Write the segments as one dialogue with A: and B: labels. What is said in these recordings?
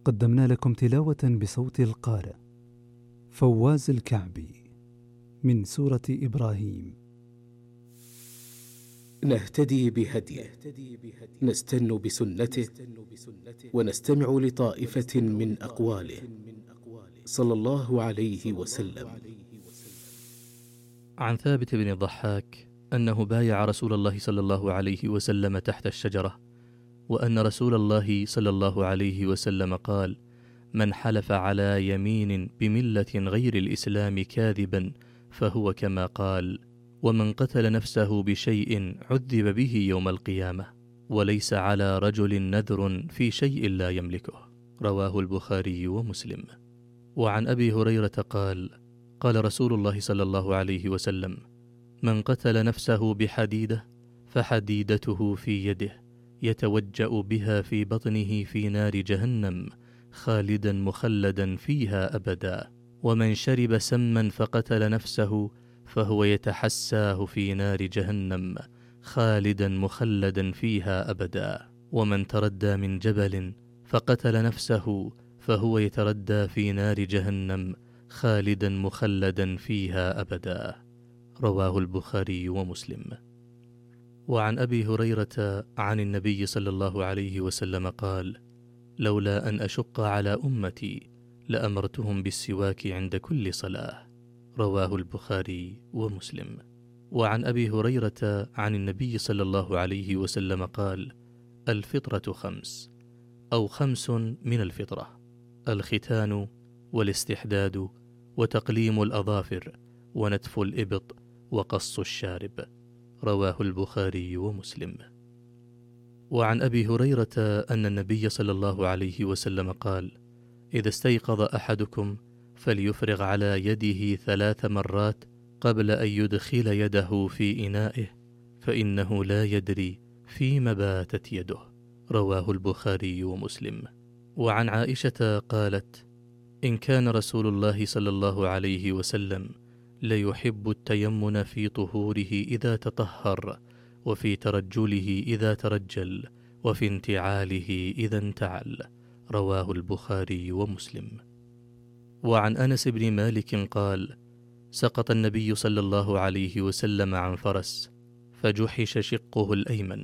A: قدمنا لكم تلاوة بصوت القارئ فواز الكعبي من سورة إبراهيم.
B: نهتدي بهديه، نستن بسنته، ونستمع لطائفة من أقواله صلى الله عليه وسلم.
C: عن ثابت بن الضحاك أنه بايع رسول الله صلى الله عليه وسلم تحت الشجرة، وأن رسول الله صلى الله عليه وسلم قال: من حلف على يمين بملة غير الإسلام كاذبا فهو كما قال، ومن قتل نفسه بشيء عذب به يوم القيامة، وليس على رجل نذر في شيء لا يملكه. رواه البخاري ومسلم. وعن أبي هريرة قال: قال رسول الله صلى الله عليه وسلم: من قتل نفسه بحديدة فحديدته في يده يتوجأ بها في بطنه في نار جهنم خالدا مخلدا فيها أبدا، ومن شرب سما فقتل نفسه فهو يتحساه في نار جهنم خالدا مخلدا فيها أبدا، ومن تردى من جبل فقتل نفسه فهو يتردى في نار جهنم خالدا مخلدا فيها أبدا. رواه البخاري ومسلم. وعن أبي هريرة عن النبي صلى الله عليه وسلم قال: لولا أن أشق على أمتي لأمرتهم بالسواك عند كل صلاة. رواه البخاري ومسلم. وعن أبي هريرة عن النبي صلى الله عليه وسلم قال: الفطرة 5 أو 5 من الفطرة: الختان والاستحداد وتقليم الأظافر ونتف الإبط وقص الشارب. رواه البخاري ومسلم. وعن أبي هريرة أن النبي صلى الله عليه وسلم قال: إذا استيقظ أحدكم فليفرغ على يده 3 مرات قبل أن يدخل يده في إنائه، فإنه لا يدري فيما باتت يده. رواه البخاري ومسلم. وعن عائشة قالت: إن كان رسول الله صلى الله عليه وسلم ليحب التيمن في طهوره إذا تطهر، وفي ترجله إذا ترجل، وفي انتعاله إذا انتعل. رواه البخاري ومسلم. وعن أنس بن مالك قال: سقط النبي صلى الله عليه وسلم عن فرس فجحش شقه الأيمن،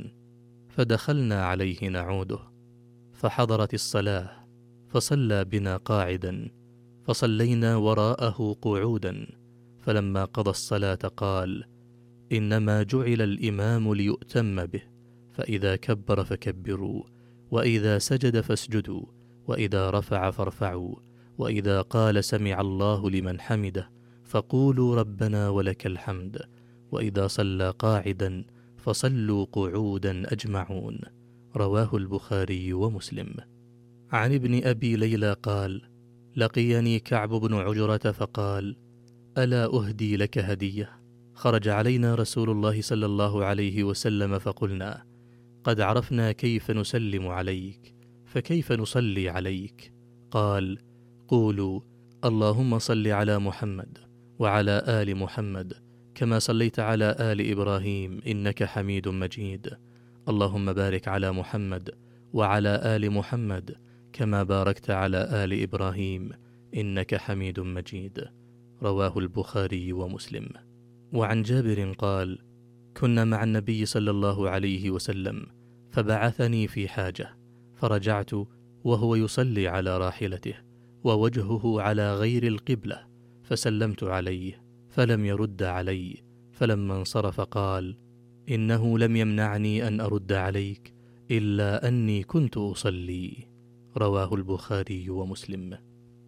C: فدخلنا عليه نعوده، فحضرت الصلاة فصلى بنا قاعدا، فصلينا وراءه قعودا، فلما قضى الصلاة قال: إنما جعل الإمام ليؤتم به، فإذا كبر فكبروا، وإذا سجد فاسجدوا، وإذا رفع فارفعوا، وإذا قال سمع الله لمن حمده فقولوا ربنا ولك الحمد، وإذا صلى قاعدا فصلوا قعودا أجمعون. رواه البخاري ومسلم. عن ابن أبي ليلى قال: لقيني كعب بن عجرة فقال: ألا أهدي لك هدية؟ خرج علينا رسول الله صلى الله عليه وسلم فقلنا: قد عرفنا كيف نسلم عليك، فكيف نصلي عليك؟ قال: قولوا اللهم صل على محمد وعلى آل محمد كما صليت على آل إبراهيم إنك حميد مجيد، اللهم بارك على محمد وعلى آل محمد كما باركت على آل إبراهيم إنك حميد مجيد. رواه البخاري ومسلم. وعن جابر قال: كنا مع النبي صلى الله عليه وسلم فبعثني في حاجة، فرجعت وهو يصلي على راحلته ووجهه على غير القبلة، فسلمت عليه فلم يرد علي، فلما انصرف قال: إنه لم يمنعني أن أرد عليك إلا أني كنت أصلي. رواه البخاري ومسلم.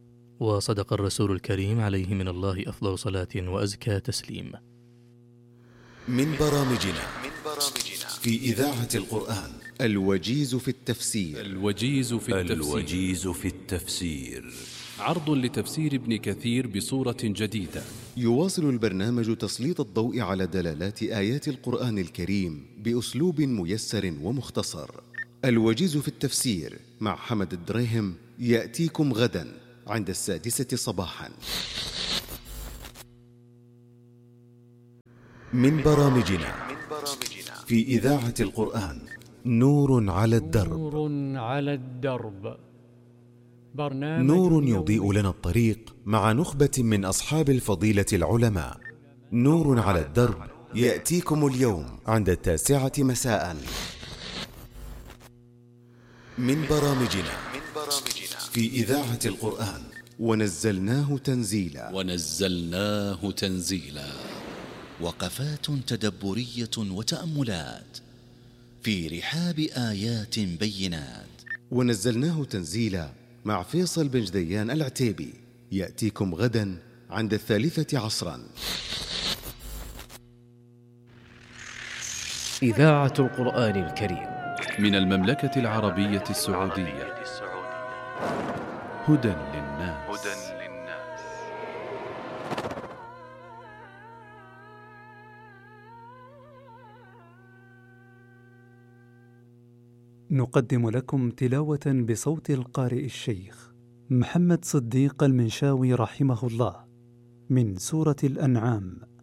C: وصدق الرسول الكريم عليه من الله أفضل صلاة وأزكى تسليم.
D: من برامجنا في إذاعة القرآن الوجيز في التفسير.
E: الوجيز في التفسير عرض لتفسير ابن كثير بصورة جديدة.
D: يواصل البرنامج تسليط الضوء على دلالات آيات القرآن الكريم بأسلوب ميسر ومختصر. الوجيز في التفسير مع حمد الدريهم يأتيكم غدا عند 6:00 صباحا. من برامجنا في إذاعة القرآن نور على الدرب. نور يضيء لنا الطريق مع نخبة من أصحاب الفضيلة العلماء. نور على الدرب يأتيكم اليوم عند 9 مساء من برامجنا في إذاعة القرآن. ونزلناه تنزيلا.
F: وقفات تدبرية وتأملات في رحاب آيات بينات.
D: ونزلناه تنزيلا مع فيصل بن جديان العتيبي، يأتيكم غدا عند 3 عصرا.
G: إذاعة القرآن الكريم
E: من المملكة العربية السعودية. هدى للناس.
A: نقدم لكم تلاوة بصوت القارئ الشيخ محمد صديق المنشاوي رحمه الله من سورة الأنعام